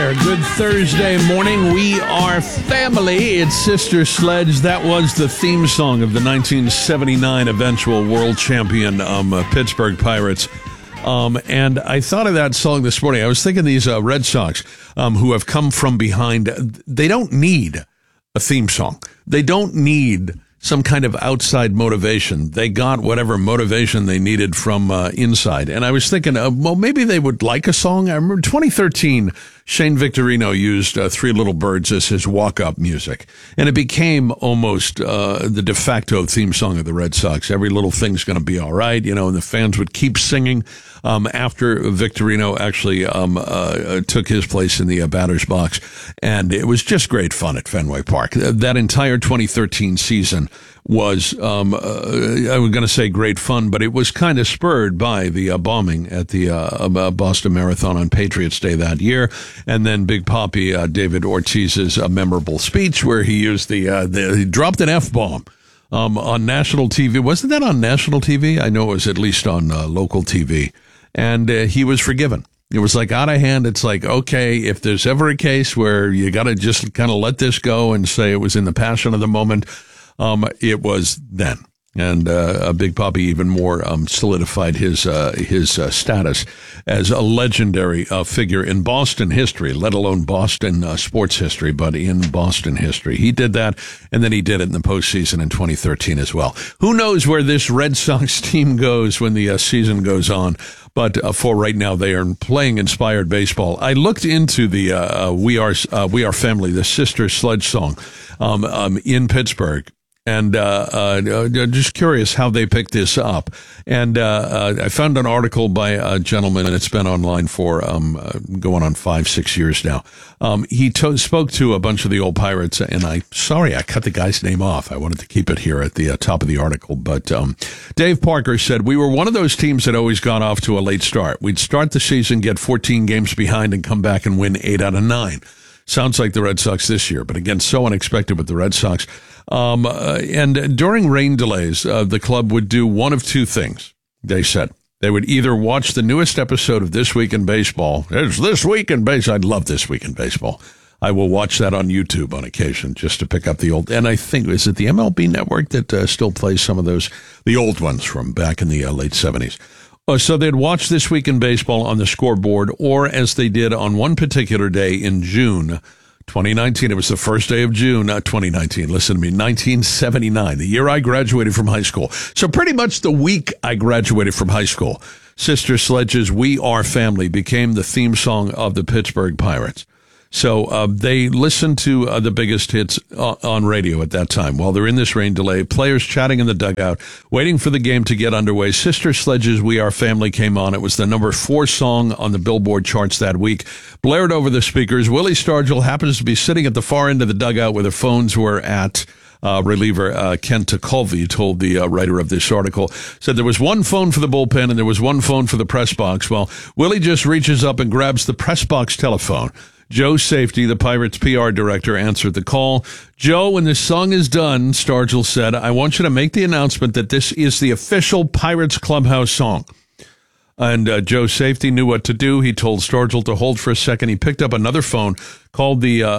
there. Good Thursday morning. We are family. It's Sister Sledge. That was the theme song of the 1979 eventual world champion Pittsburgh Pirates. And I thought of that song this morning. I was thinking these Red Sox who have come from behind, they don't need a theme song. They don't need some kind of outside motivation. They got whatever motivation they needed from inside. And I was thinking, well, maybe they would like a song. I remember 2013, Shane Victorino used Three Little Birds as his walk-up music. And it became almost the de facto theme song of the Red Sox. Every little thing's going to be all right, you know, and the fans would keep singing after Victorino actually took his place in the batter's box. And it was just great fun at Fenway Park. That entire 2013 season was, I was going to say great fun, but it was kind of spurred by the bombing at the Boston Marathon on Patriots Day that year. And then Big Papi, David Ortiz's memorable speech where he used he dropped an F-bomb on national TV. Wasn't that on national TV? I know it was at least on local TV. And he was forgiven. It was like out of hand. It's like, okay, if there's ever a case where you got to just kind of let this go and say it was in the passion of the moment, it was then. And Big Papi even more solidified his status as a legendary figure in Boston history, let alone Boston sports history, but in Boston history. He did that, and then he did it in the postseason in 2013 as well. Who knows where this Red Sox team goes when the season goes on? But for right now, they are playing inspired baseball. I looked into the We Are Family, the Sister Sledge song in Pittsburgh. And just curious how they picked this up. And I found an article by a gentleman, and it's been online for going on 5-6 years now. He spoke to a bunch of the old Pirates, and I cut the guy's name off. I wanted to keep it here at the top of the article. But Dave Parker said, we were one of those teams that always got off to a late start. We'd start the season, get 14 games behind, and come back and win 8 out of 9. Sounds like the Red Sox this year, but again, so unexpected with the Red Sox. And during rain delays, the club would do one of two things, they said. They would either watch the newest episode of This Week in Baseball. It's This Week in Baseball. I love This Week in Baseball. I will watch that on YouTube on occasion just to pick up the old. And I think, is it the MLB Network that still plays some of those, the old ones from back in the late 70s? So they'd watch This Week in Baseball on the scoreboard, or as they did on one particular day in June 2019. It was the first day of June, 2019. Listen to me, 1979, the year I graduated from high school. So pretty much the week I graduated from high school, Sister Sledge's We Are Family became the theme song of the Pittsburgh Pirates. So they listened to the biggest hits on radio at that time. While they're in this rain delay, players chatting in the dugout, waiting for the game to get underway. Sister Sledge's We Are Family came on. It was the number 4 song on the Billboard charts that week. Blared over the speakers. Willie Stargell happens to be sitting at the far end of the dugout where the phones were at. Reliever Ken Tekulve told the writer of this article, said there was one phone for the bullpen and there was one phone for the press box. Well, Willie just reaches up and grabs the press box telephone. Joe Safety, the Pirates PR director, answered the call. Joe, when this song is done, Stargell said, I want you to make the announcement that this is the official Pirates clubhouse song. And Joe Safety knew what to do. He told Stargell to hold for a second. He picked up another phone, called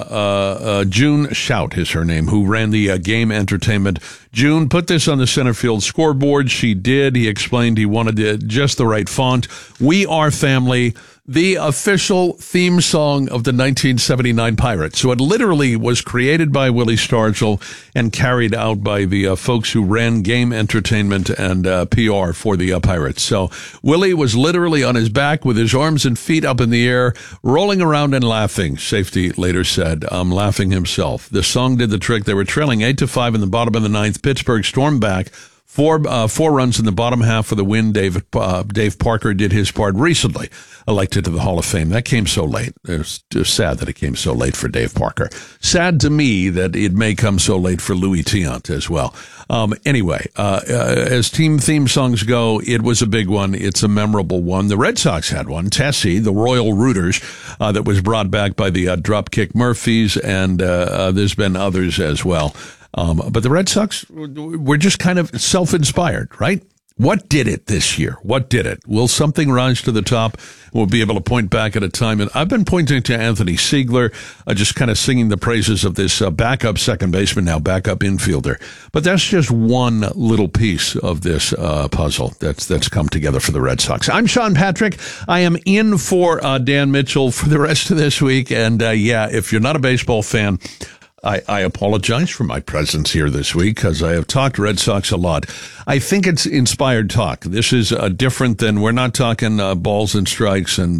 the June Shout is her name, who ran the game entertainment. June, put this on the center field scoreboard. She did. He explained he wanted just the right font. We Are Family, the official theme song of the 1979 Pirates. So it literally was created by Willie Stargell and carried out by the folks who ran game entertainment and PR for the Pirates. So Willie was literally on his back with his arms and feet up in the air, rolling around and laughing. Safety later said, laughing himself. The song did the trick. They were trailing 8-5 in the bottom of the ninth. Pittsburgh stormed back. Four runs in the bottom half for the win. Dave Parker did his part, recently elected to the Hall of Fame. That came so late. It was sad that it came so late for Dave Parker. Sad to me that it may come so late for Louis Tiant as well. Anyway, as team theme songs go, it was a big one. It's a memorable one. The Red Sox had one, Tessie, the Royal Rooters, that was brought back by the Dropkick Murphys, and there's been others as well. But the Red Sox were just kind of self-inspired, right? What did it this year? What did it? Will something rise to the top? We'll be able to point back at a time. And I've been pointing to Anthony Siegler, just kind of singing the praises of this backup second baseman, now backup infielder. But that's just one little piece of this puzzle that's come together for the Red Sox. I'm Sean Patrick. I am in for Dan Mitchell for the rest of this week. And if you're not a baseball fan, I apologize for my presence here this week because I have talked Red Sox a lot. I think it's inspired talk. This is different than, we're not talking balls and strikes and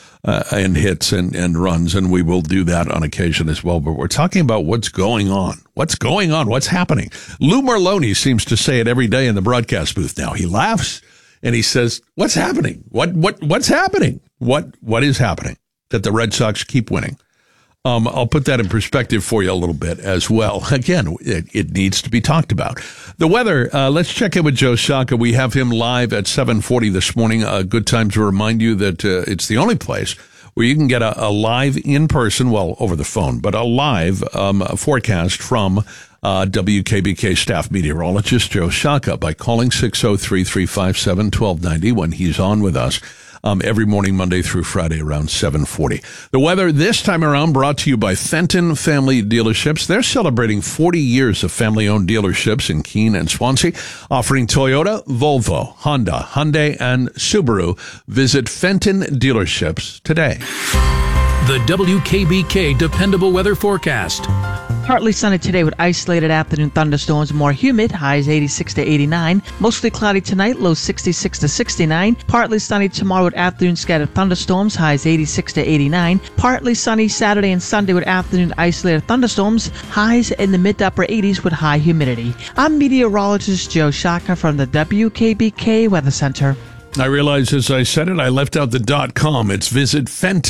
hits and runs, and we will do that on occasion as well. But we're talking about what's going on. What's going on? What's happening? Lou Merloni seems to say it every day in the broadcast booth now. He laughs and he says, "What's happening? What's happening? What is happening that the Red Sox keep winning?" I'll put that in perspective for you a little bit as well. Again, it needs to be talked about. The weather, let's check in with Joe Shaka. We have him live at 7:40 this morning. A good time to remind you that it's the only place where you can get a live in-person, well, over the phone, but a live forecast from WKBK staff meteorologist Joe Shaka by calling 603-357-1290 when he's on with us. Every morning, Monday through Friday around 7:40. The weather this time around brought to you by Fenton Family Dealerships. They're celebrating 40 years of family-owned dealerships in Keene and Swansea, offering Toyota, Volvo, Honda, Hyundai, and Subaru. Visit Fenton Dealerships today. The WKBK Dependable Weather Forecast. Partly sunny today with isolated afternoon thunderstorms, more humid, highs 86 to 89. Mostly cloudy tonight, lows 66 to 69. Partly sunny tomorrow with afternoon scattered thunderstorms, highs 86 to 89. Partly sunny Saturday and Sunday with afternoon isolated thunderstorms, highs in the mid to upper 80s with high humidity. I'm meteorologist Joe Shaka from the WKBK Weather Center. I realize as I said it, I left out the .com. It's visit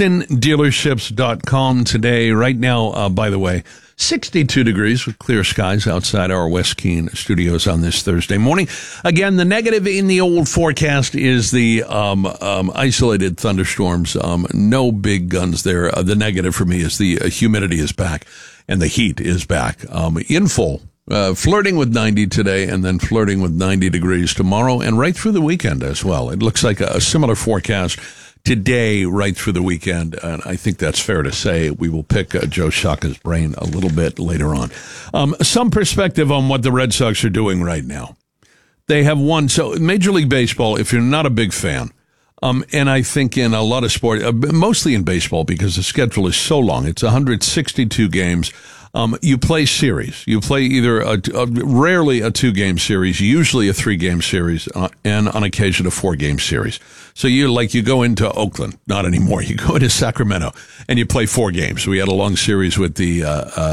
FentonDealerships.com today. Right now, by the way, 62 degrees with clear skies outside our West Keene studios on this Thursday morning. Again, the negative in the old forecast is the isolated thunderstorms. No big guns there. The negative for me is the humidity is back and the heat is back in full. Flirting with 90 today and then flirting with 90 degrees tomorrow and right through the weekend as well. It looks like a similar forecast today right through the weekend, and I think that's fair to say. We will pick Joe Shaka's brain a little bit later on. Some perspective on what the Red Sox are doing right now. They have won. So Major League Baseball, if you're not a big fan, and I think in a lot of sport, mostly in baseball because the schedule is so long, it's 162 games. You play series. You play either rarely a 2-game series, usually a 3-game series, and on occasion a 4-game series. So you go into Oakland, not anymore. You go into Sacramento and you play 4 games. We had a long series with the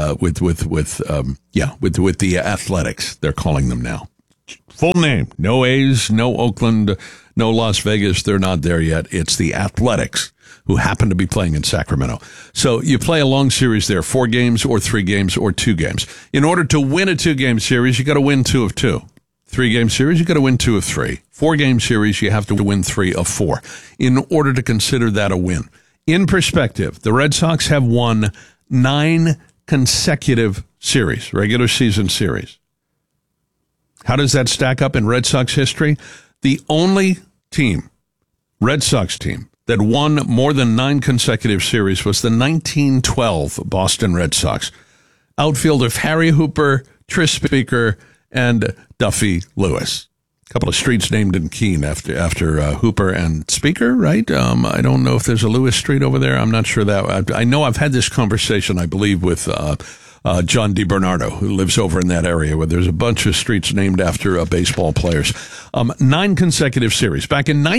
with the Athletics. They're calling them now. Full name. No A's, no Oakland, no Las Vegas. They're not there yet. It's the Athletics, who happen to be playing in Sacramento. So you play a long series there, 4 games or 3 games or 2 games. In order to win a 2-game series, you got to win 2 of 2. 3-game series, you got to win 2 of 3. 4-game series, you have to win 3 of 4 in order to consider that a win. In perspective, the Red Sox have won 9 consecutive series, regular season series. How does that stack up in Red Sox history? The only team, Red Sox team, that won more than 9 consecutive series was the 1912 Boston Red Sox. Outfielders Harry Hooper, Tris Speaker, and Duffy Lewis. A couple of streets named in Keene after Hooper and Speaker, right? I don't know if there's a Lewis Street over there. I'm not sure that. I know I've had this conversation, I believe, with John DiBernardo, who lives over in that area where there's a bunch of streets named after baseball players. 9 consecutive series. Back in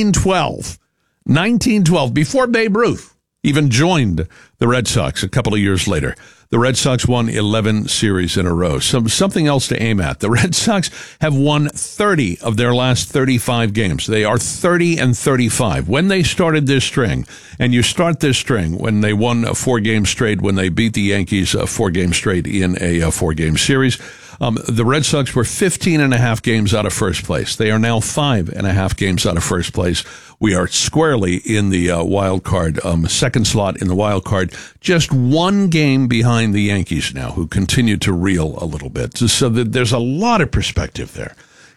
1912, before Babe Ruth even joined the Red Sox a couple of years later, the Red Sox won 11 series in a row. Something else to aim at. The Red Sox have won 30 of their last 35 games. They are 30-35. When they started this string, and you start this string when they won a 4-game straight, when they beat the Yankees 4 games straight in a 4-game series, the Red Sox were 15.5 games out of first place. They are now 5.5 games out of first place. We are squarely in the wild card, second slot in the wild card, just 1 game behind the Yankees now, who continue to reel a little bit. So there's a lot of perspective there.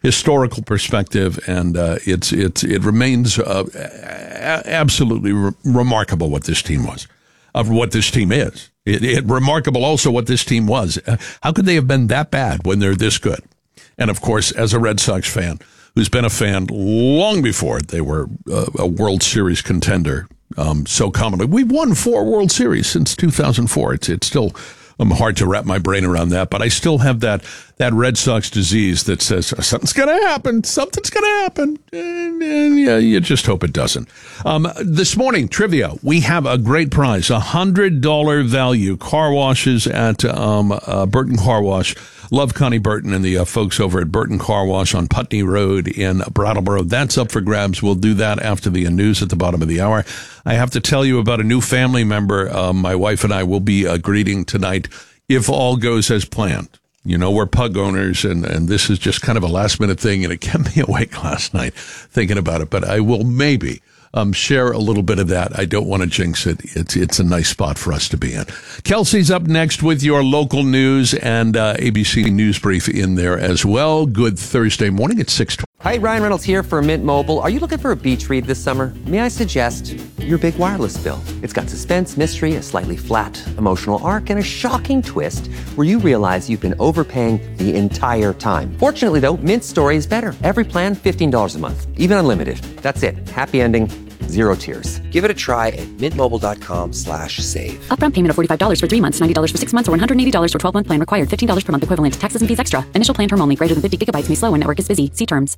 historical perspective, and it remains absolutely remarkable what this team was, what this team is. It remarkable also what this team was. How could they have been that bad when they're this good? And of course, as a Red Sox fan, who's been a fan long before they were a World Series contender, so commonly. We've won 4 World Series since 2004. It's still hard to wrap my brain around that, but I still have that Red Sox disease that says something's going to happen. Something's going to happen. And yeah, you just hope it doesn't. This morning, trivia, we have a great prize, $100 value car washes at Burton Car Wash. Love Connie Burton and the folks over at Burton Car Wash on Putney Road in Brattleboro. That's up for grabs. We'll do that after the news at the bottom of the hour. I have to tell you about a new family member my wife and I will be greeting tonight if all goes as planned. You know, we're pug owners, and this is just kind of a last-minute thing, and it kept me awake last night thinking about it. But I will maybe share a little bit of that. I don't want to jinx it. It's a nice spot for us to be in. Kelsey's up next with your local news and ABC News Brief in there as well. Good Thursday morning at 6:20. Hi, Ryan Reynolds here for Mint Mobile. Are you looking for a beach read this summer? May I suggest your big wireless bill? It's got suspense, mystery, a slightly flat emotional arc, and a shocking twist where you realize you've been overpaying the entire time. Fortunately, though, Mint's story is better. Every plan, $15 a month, even unlimited. That's it. Happy ending. 0 tears. Give it a try at mintmobile.com/save. Upfront payment of $45 for 3 months, $90 for 6 months, or $180 for 12-month plan required. $15 per month equivalent. Taxes and fees extra. Initial plan term only. Greater than 50 gigabytes may slow when network is busy. See terms.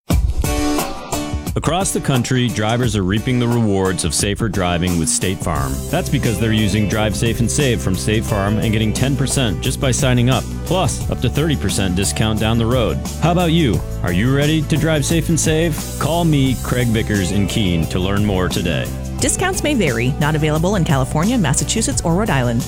Across the country, drivers are reaping the rewards of safer driving with State Farm. That's because they're using Drive Safe and Save from State Farm and getting 10% just by signing up, plus up to 30% discount down the road. How about you? Are you ready to drive safe and save? Call me, Craig Vickers in Keene, to learn more today. Discounts may vary. Not available in California, Massachusetts, or Rhode Island.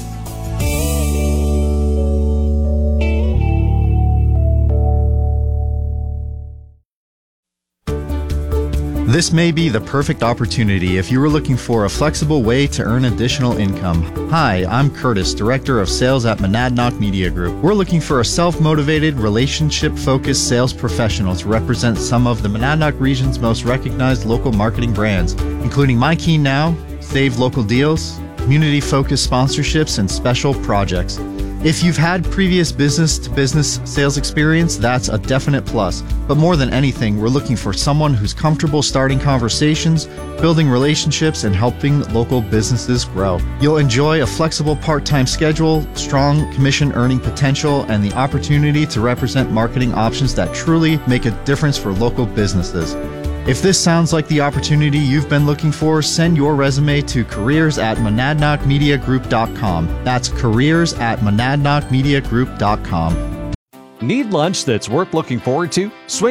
This may be the perfect opportunity if you were looking for a flexible way to earn additional income. Hi, I'm Curtis, Director of Sales at Monadnock Media Group. We're looking for a self-motivated, relationship-focused sales professional to represent some of the Monadnock region's most recognized local marketing brands, including My Key Now, Save Local Deals, community-focused sponsorships, and special projects. If you've had previous business-to-business sales experience, that's a definite plus. But more than anything, we're looking for someone who's comfortable starting conversations, building relationships, and helping local businesses grow. You'll enjoy a flexible part-time schedule, strong commission earning potential, and the opportunity to represent marketing options that truly make a difference for local businesses. If this sounds like the opportunity you've been looking for, send your resume to careers@monadnockmediagroup.com. That's careers@monadnockmediagroup.com. Need lunch that's worth looking forward to? Swing